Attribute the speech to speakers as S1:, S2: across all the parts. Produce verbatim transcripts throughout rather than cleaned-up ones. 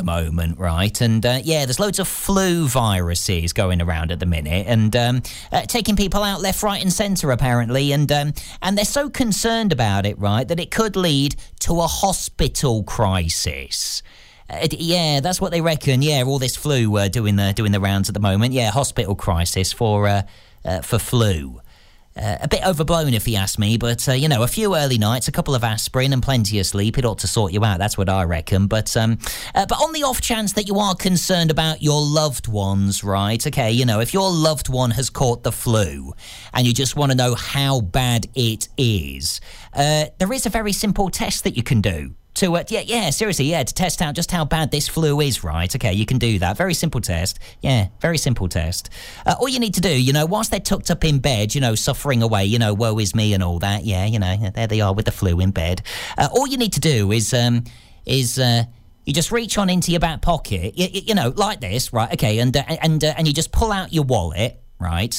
S1: moment, right? And, uh, yeah, there's loads of flu viruses going around at the minute and um, uh, taking people out left, right and centre, apparently. And um, and they're so concerned about it, right, that it could lead to a hospital crisis. Uh, yeah, that's what they reckon. Yeah, all this flu uh, doing the doing the rounds at the moment. Yeah, hospital crisis for uh, uh, for flu. Uh, a bit overblown, if you ask me, but, uh, you know, a few early nights, a couple of aspirin and plenty of sleep, it ought to sort you out. That's what I reckon. But um, uh, but on the off chance that you are concerned about your loved ones, right, okay, you know, if your loved one has caught the flu and you just want to know how bad it is, uh, there is a very simple test that you can do. To, uh, yeah, yeah, seriously, yeah, to test out just how bad this flu is, right? Okay, you can do that. Very simple test. Yeah, very simple test. Uh, all you need to do, you know, whilst they're tucked up in bed, you know, suffering away, you know, woe is me and all that, yeah, you know, there they are with the flu in bed. Uh, all you need to do is, um, is, uh, you just reach on into your back pocket, you, you know, like this, right? Okay, and, uh, and, uh, and you just pull out your wallet, right?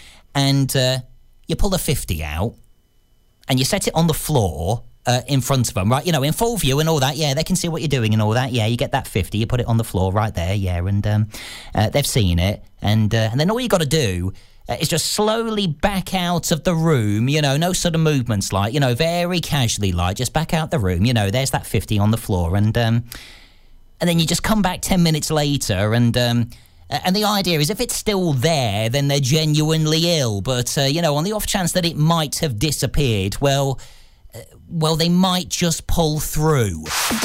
S1: And, uh, you pull a fifty out and you set it on the floor, Uh, in front of them, right? You know, in full view and all that. Yeah, they can see what you're doing and all that. Yeah, you get that fifty, you put it on the floor right there. Yeah, and um, uh, they've seen it, and uh, and then all you got to do uh, is just slowly back out of the room. You know, no sudden movements, like, you know, very casually, like just back out the room. You know, there's that fifty on the floor, and um, and then you just come back ten minutes later, and um. And the idea is if it's still there, then they're genuinely ill. But, uh, you know, on the off chance that it might have disappeared, well, uh, well, they might just pull through.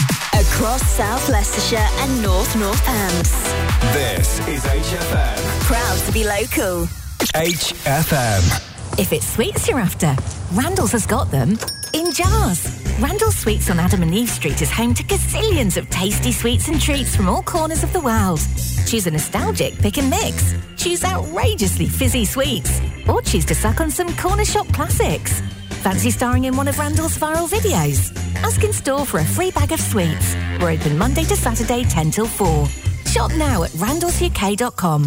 S2: Across South Leicestershire and North Northants.
S3: This is H F M.
S2: Proud to be local.
S3: H F M.
S4: If it's sweets you're after, Randall's has got them in jars. Randall's Sweets on Adam and Eve Street is home to gazillions of tasty sweets and treats from all corners of the world. Choose a nostalgic pick and mix. Choose outrageously fizzy sweets. Or choose to suck on some corner shop classics. Fancy starring in one of Randall's viral videos? Ask in store for a free bag of sweets. We're open Monday to Saturday, ten till four. Shop now at randalls u k dot com.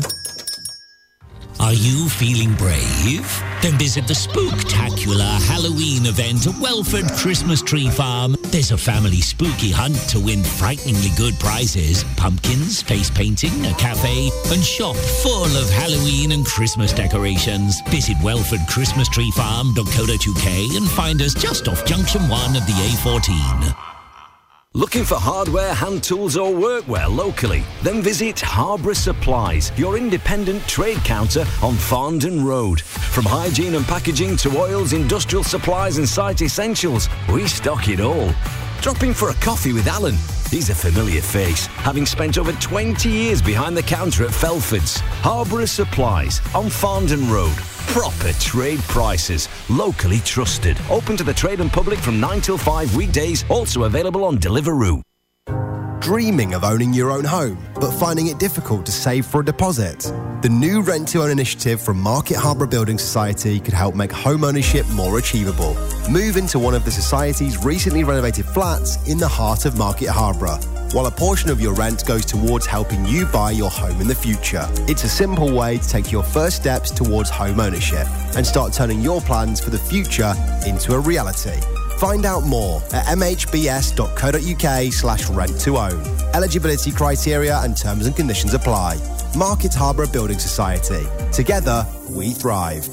S5: Are you feeling brave? Then visit the spooktacular Halloween event at Welford Christmas Tree Farm. There's a family spooky hunt to win frighteningly good prizes, pumpkins, face painting, a cafe, and shop full of Halloween and Christmas decorations. Visit welford christmas tree farm dot co dot u k and find us just off Junction one of the A fourteen.
S3: Looking for hardware, hand tools or workwear locally? Then visit Harborough Supplies, your independent trade counter on Farndon Road. From hygiene and packaging to oils, industrial supplies and site essentials, we stock it all. Drop in for a coffee with Alan. He's a familiar face, having spent over twenty years behind the counter at Felford's. Harborough Supplies on Farndon Road. Proper trade prices, locally trusted. Open to the trade and public from nine till five weekdays, also available on Deliveroo.
S6: Dreaming of owning your own home, but finding it difficult to save for a deposit? The new Rent to Own initiative from Market Harborough Building Society could help make home ownership more achievable. Move into one of the Society's recently renovated flats in the heart of Market Harborough, while a portion of your rent goes towards helping you buy your home in the future. It's a simple way to take your first steps towards home ownership and start turning your plans for the future into a reality. Find out more at m h b s dot co dot u k slash rent to own. Eligibility criteria and terms and conditions apply. Market Harborough Building Society. Together, we thrive.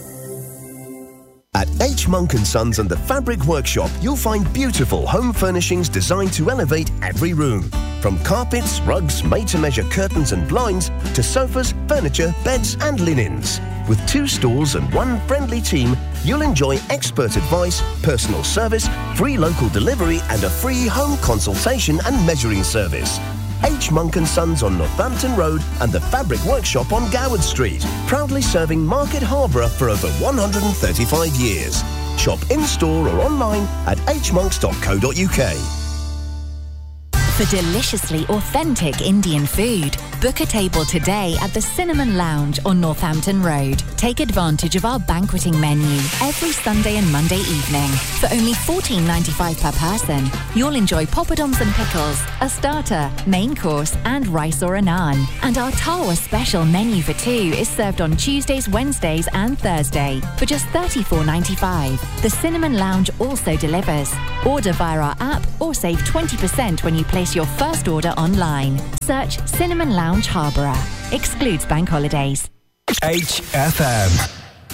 S7: At H. Monk and Sons and the Fabric Workshop, you'll find beautiful home furnishings designed to elevate every room. From carpets, rugs, made-to-measure curtains and blinds, to sofas, furniture, beds and linens. With two stores and one friendly team, you'll enjoy expert advice, personal service, free local delivery and a free home consultation and measuring service. H. Monk and Sons on Northampton Road and the Fabric Workshop on Goward Street, proudly serving Market Harborough for over one hundred thirty-five years. Shop in-store or online at h monks dot co dot u k.
S4: For deliciously authentic Indian food, book a table today at the Cinnamon Lounge on Northampton Road. Take advantage of our banqueting menu every Sunday and Monday evening. For only fourteen ninety-five per person, you'll enjoy poppadoms and pickles, a starter, main course and rice or a naan. And our Tawa special menu for two is served on Tuesdays, Wednesdays and Thursday for just thirty-four ninety-five. The Cinnamon Lounge also delivers. Order via our app or save twenty percent when you place
S8: Place your first order online. Search Cinnamon Lounge Harborough. Excludes bank holidays.
S9: H F M.